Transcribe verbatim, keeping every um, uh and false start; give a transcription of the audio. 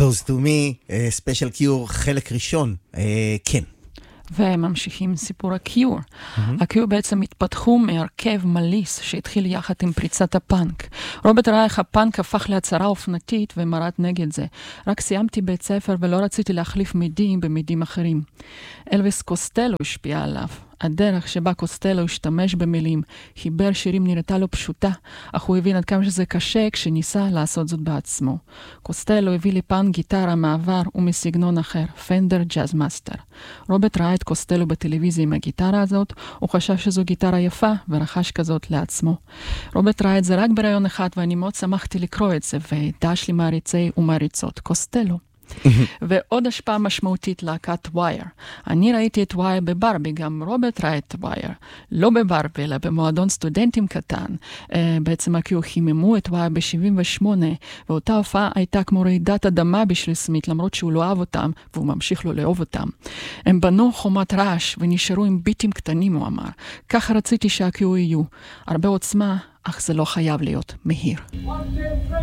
Close to Me, ספיישל קיור חלק ראשון, כן. וממשיכים סיפור הקיור. הקיור בעצם התפתחו מהרכב מליס שהתחיל יחד עם פריצת הפאנק. רוברט ראה איך הפאנק הפך להצהרה אופנתית ומרד נגד זה. רק סיימתי בית ספר ולא רציתי להחליף מידים במידים אחרים. אלוויס קוסטלו השפיע עליו. הדרך שבה קוסטלו השתמש במילים, חיבר שירים נראתה לו פשוטה, אך הוא הבין עד כמה שזה קשה כשניסה לעשות זאת בעצמו. קוסטלו הביא לפן גיטרה מעבר ומסגנון אחר, פנדר ג'אז מאסטר. רוברט ראה את קוסטלו בטלוויזיה עם הגיטרה הזאת, הוא חשב שזו גיטרה יפה ורכש כזאת לעצמו. רוברט ראה את זה רק ברעיון אחד ואני מאוד שמחתי לקרוא את זה, ודש לי מעריצי ומעריצות קוסטלו. ועוד השפעה משמעותית להקת ווייר. אני ראיתי את ווייר בברבי, גם רוברט ראה את ווייר. לא בברבי, אלא במועדון סטודנטים קטן. בעצם כי הוא חיממו את ווייר ב-שבעים ושמונה, ואותה הופעה הייתה כמו רעידת אדמה בשביל סמית, למרות שהוא לא אהב אותם, והוא ממשיך לא לאהוב אותם. הם בנו חומת רעש ונשארו עם ביטים קטנים, הוא אמר. ככה רציתי שהקיו יהיו. הרבה עוצמה, אך זה לא חייב להיות מהיר.